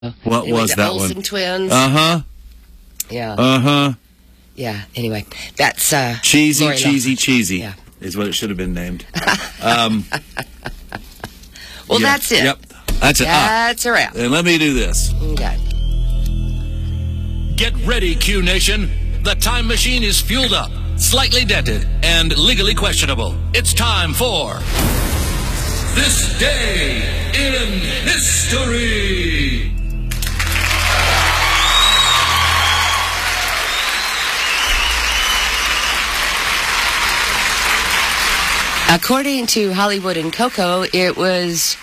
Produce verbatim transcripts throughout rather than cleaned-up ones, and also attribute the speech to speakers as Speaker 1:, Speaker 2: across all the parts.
Speaker 1: What
Speaker 2: anyway,
Speaker 1: was
Speaker 2: the
Speaker 1: that
Speaker 2: Olsen
Speaker 1: one?
Speaker 2: twins.
Speaker 1: Uh-huh.
Speaker 2: Yeah.
Speaker 1: Uh-huh.
Speaker 2: Yeah. Anyway, that's uh,
Speaker 1: Cheesy,
Speaker 2: Lori
Speaker 1: cheesy,
Speaker 2: Loughlin.
Speaker 1: cheesy
Speaker 2: Yeah.
Speaker 1: is what it should have been named. Um,
Speaker 2: well,
Speaker 1: yeah.
Speaker 2: that's it.
Speaker 1: Yep. That's it.
Speaker 2: That's
Speaker 1: ah.
Speaker 2: a wrap.
Speaker 1: And let me do this.
Speaker 2: Okay.
Speaker 3: Get ready, Q Nation. The time machine is fueled up, slightly dented, and legally questionable. It's time for This Day in History.
Speaker 2: According to Hollywood and Coco, it was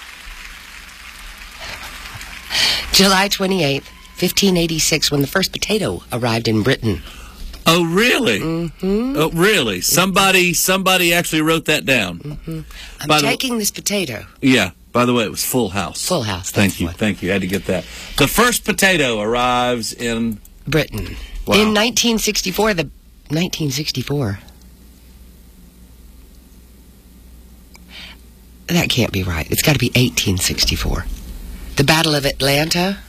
Speaker 2: July twenty-eighth, fifteen eighty-six, when the first potato arrived in Britain.
Speaker 1: Oh, really?
Speaker 2: Mm-hmm.
Speaker 1: Oh, really? Somebody somebody actually wrote that down.
Speaker 2: Mm-hmm. I'm
Speaker 1: By the-
Speaker 2: taking this potato.
Speaker 1: Yeah. By the way, it was Full House.
Speaker 2: Full House.
Speaker 1: Thank
Speaker 2: that's
Speaker 1: you.
Speaker 2: what.
Speaker 1: Thank you. I had to get that. The first potato arrives in...
Speaker 2: Britain.
Speaker 1: Wow.
Speaker 2: In nineteen sixty-four, the... nineteen sixty-four. That can't be right. It's got to be eighteen sixty-four. The Battle of Atlanta?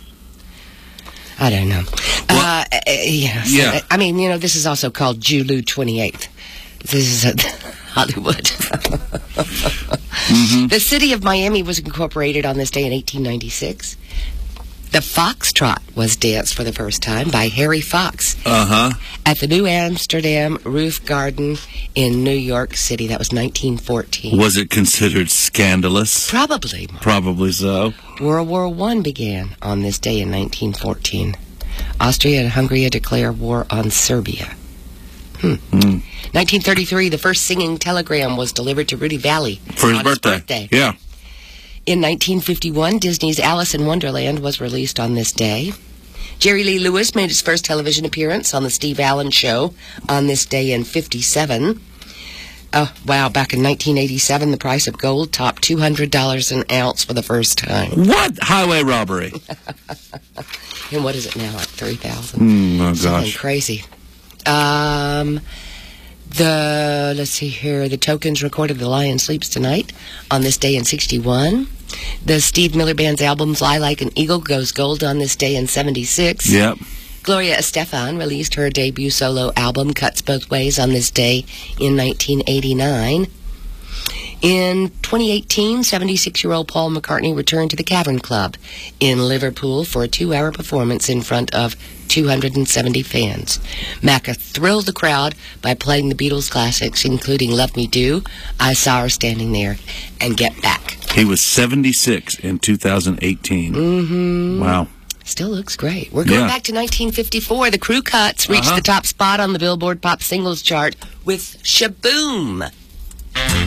Speaker 2: I don't know.
Speaker 1: Well,
Speaker 2: uh, uh, yeah. So,
Speaker 1: yeah.
Speaker 2: I mean, you know, this is also called Julu twenty-eighth. This is uh, Hollywood.
Speaker 1: mm-hmm.
Speaker 2: The city of Miami was incorporated on this day in eighteen ninety-six. The Foxtrot was danced for the first time by Harry Fox
Speaker 1: Uh-huh.
Speaker 2: at the New Amsterdam Roof Garden in New York City. That was nineteen fourteen.
Speaker 1: Was it considered scandalous?
Speaker 2: Probably.
Speaker 1: Probably so.
Speaker 2: World War One began on this day in nineteen fourteen. Austria and Hungary declare war on Serbia. Hmm.
Speaker 1: Mm.
Speaker 2: nineteen thirty-three, the first singing telegram was delivered to Rudy Valley
Speaker 1: For his
Speaker 2: on
Speaker 1: birthday.
Speaker 2: his birthday.
Speaker 1: Yeah.
Speaker 2: In nineteen fifty-one, Disney's Alice in Wonderland was released on this day. Jerry Lee Lewis made his first television appearance on the Steve Allen Show on this day in fifty-seven. Oh, wow, back in nineteen eighty-seven, the price of gold topped two hundred dollars an ounce for the first time.
Speaker 1: What? Highway robbery.
Speaker 2: And what is it now, like three thousand dollars?
Speaker 1: Mm, oh,
Speaker 2: Something
Speaker 1: gosh.
Speaker 2: crazy. Um, the, let's see here, the Tokens recorded The Lion Sleeps Tonight on this day in sixty-one. The Steve Miller Band's album Fly Like an Eagle goes gold on this day in seventy-six.
Speaker 1: Yep.
Speaker 2: Gloria Estefan released her debut solo album Cuts Both Ways on this day in nineteen eighty-nine. In twenty eighteen, seventy-six-year-old Paul McCartney returned to the Cavern Club in Liverpool for a two-hour performance in front of two hundred seventy fans. Macca thrilled the crowd by playing the Beatles classics, including Love Me Do, I Saw Her Standing There, and Get Back.
Speaker 1: He was seventy-six in two thousand eighteen.
Speaker 2: Mm-hmm.
Speaker 1: Wow.
Speaker 2: Still looks great. We're going
Speaker 1: Yeah.
Speaker 2: back to nineteen fifty-four. The Crew Cuts reached
Speaker 1: Uh-huh.
Speaker 2: the top spot on the Billboard Pop Singles chart with Shaboom.